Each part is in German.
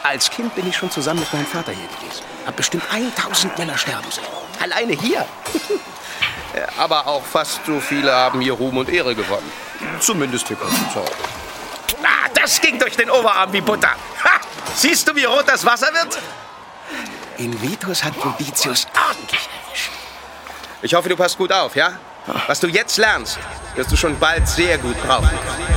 Als Kind bin ich schon zusammen mit meinem Vater hier gewesen. Hab bestimmt 1000 Männer sterben sehen. Alleine hier. Aber auch fast so viele haben hier Ruhm und Ehre gewonnen. Zumindest hier kommt es heute. Ah, das ging durch den Oberarm wie Butter. Ha! Siehst du, wie rot das Wasser wird? In Vitus hat Proditius ordentlich erwischt. Ich hoffe, du passt gut auf, ja? Was du jetzt lernst, wirst du schon bald sehr gut brauchen können.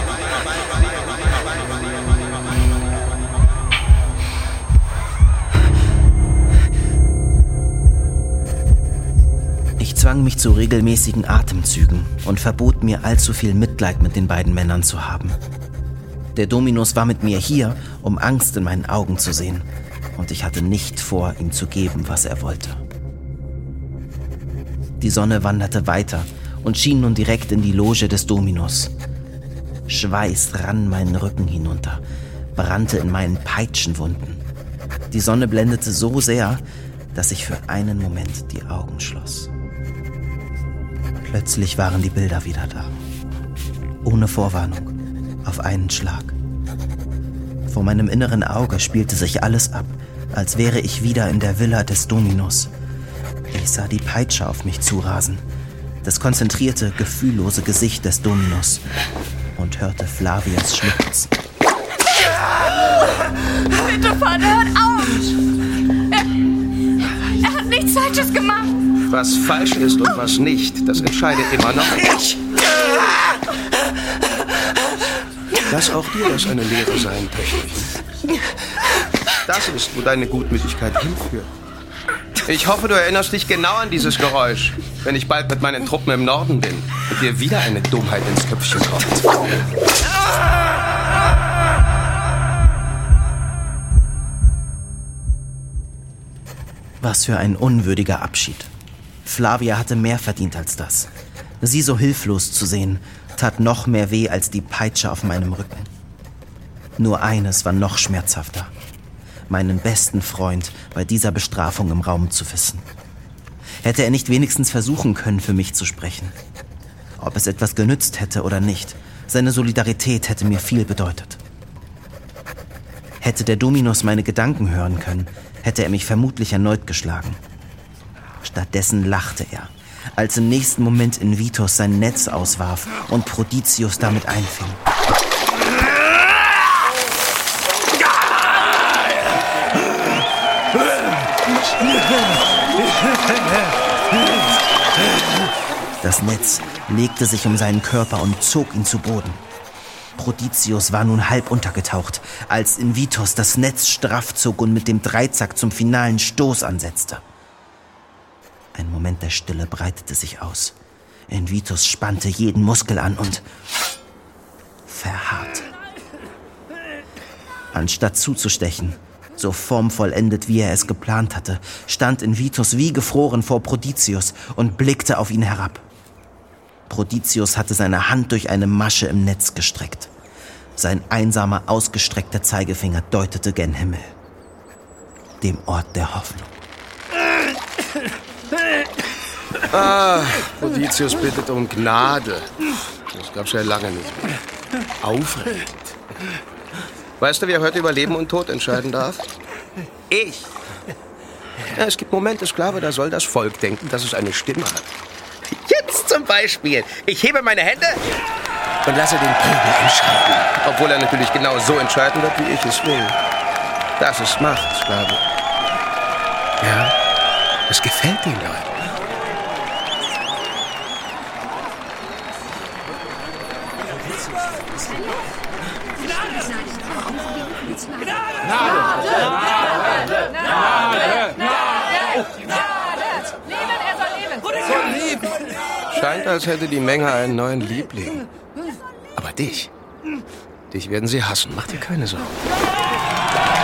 Ich zwang mich zu regelmäßigen Atemzügen und verbot mir allzu viel Mitleid mit den beiden Männern zu haben. Der Dominus war mit mir hier, um Angst in meinen Augen zu sehen, und ich hatte nicht vor, ihm zu geben, was er wollte. Die Sonne wanderte weiter und schien nun direkt in die Loge des Dominus. Schweiß rann meinen Rücken hinunter, brannte in meinen Peitschenwunden. Die Sonne blendete so sehr, dass ich für einen Moment die Augen schloss. Plötzlich waren die Bilder wieder da. Ohne Vorwarnung, auf einen Schlag. Vor meinem inneren Auge spielte sich alles ab, als wäre ich wieder in der Villa des Dominus. Ich sah die Peitsche auf mich zurasen, das konzentrierte, gefühllose Gesicht des Dominus und hörte Flavias Schluchzen. Bitte, Vater, hört auf! Er hat nichts Falsches gemacht. Was falsch ist und was nicht, das entscheidet immer noch ich. Lass auch dir das eine Lehre sein, Töchterchen. Das ist, wo deine Gutmütigkeit hinführt. Ich hoffe, du erinnerst dich genau an dieses Geräusch, wenn ich bald mit meinen Truppen im Norden bin und dir wieder eine Dummheit ins Köpfchen kommt. Was für ein unwürdiger Abschied. Flavia hatte mehr verdient als das. Sie so hilflos zu sehen, tat noch mehr weh als die Peitsche auf meinem Rücken. Nur eines war noch schmerzhafter: meinen besten Freund bei dieser Bestrafung im Raum zu wissen. Hätte er nicht wenigstens versuchen können, für mich zu sprechen? Ob es etwas genützt hätte oder nicht, seine Solidarität hätte mir viel bedeutet. Hätte der Dominus meine Gedanken hören können, hätte er mich vermutlich erneut geschlagen. Stattdessen lachte er, als im nächsten Moment in Vitus sein Netz auswarf und Proditius damit einfing. Das Netz legte sich um seinen Körper und zog ihn zu Boden. Proditius war nun halb untergetaucht, als in Vitus das Netz straff zog und mit dem Dreizack zum finalen Stoß ansetzte. Ein Moment der Stille breitete sich aus. In Vitus spannte jeden Muskel an und verharrte. Anstatt zuzustechen, so formvollendet wie er es geplant hatte, stand in Vitus wie gefroren vor Proditius und blickte auf ihn herab. Proditius hatte seine Hand durch eine Masche im Netz gestreckt. Sein einsamer, ausgestreckter Zeigefinger deutete gen Himmel, dem Ort der Hoffnung. Proditius bittet um Gnade. Das gab's ja lange nicht mehr. Aufregend. Weißt du, wer heute über Leben und Tod entscheiden darf? Ich. Ja, es gibt Momente, Sklave, da soll das Volk denken, dass es eine Stimme hat. Jetzt zum Beispiel. Ich hebe meine Hände und lasse den Pöbel entscheiden. Obwohl er natürlich genau so entscheiden wird, wie ich es will. Das ist Macht, Sklave. Ja, es gefällt den Leuten. Scheint, als hätte die Menge einen neuen Liebling. Aber dich werden sie hassen. Mach dir keine Sorgen.